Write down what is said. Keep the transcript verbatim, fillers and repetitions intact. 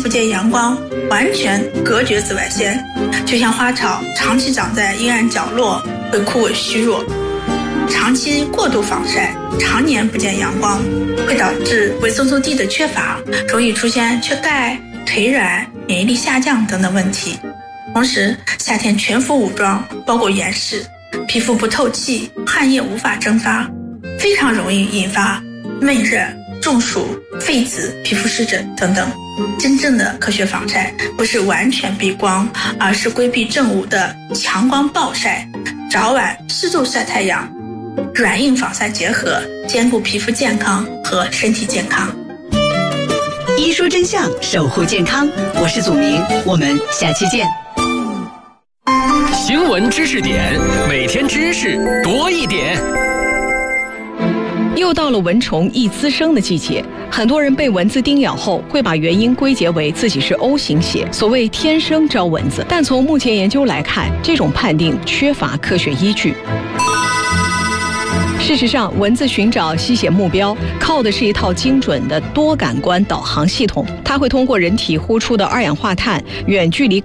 不见阳光，完全隔绝紫外线，就像花草长期长在阴暗角落会枯萎虚弱。长期过度防晒，常年不见阳光，会导致维生素 D 的缺乏，容易出现缺钙、腿软、免疫力下降等等问题。同时，夏天全副武装，包裹严实，皮肤不透气，汗液无法蒸发，非常容易引发闷热、中暑、痱子、皮肤湿疹等等。真正的科学防晒不是完全避光，而是规避正午的强光暴晒，早晚适度晒太阳，软硬防晒结合，兼顾皮肤健康和身体健康。 一说真相，守护健康，我是祖明，我们下期见。 新闻知识点，每天知识多一点。 又到了蚊虫易滋生的季节，很多人被蚊子叮咬后会把原因归结为自己是 O 型血，所谓天生招蚊子。但从目前研究来看，这种判定缺乏科学依据。事实上，蚊子寻找吸血目标靠的是一套精准的多感官导航系统，它会通过人体呼出的二氧化碳远距离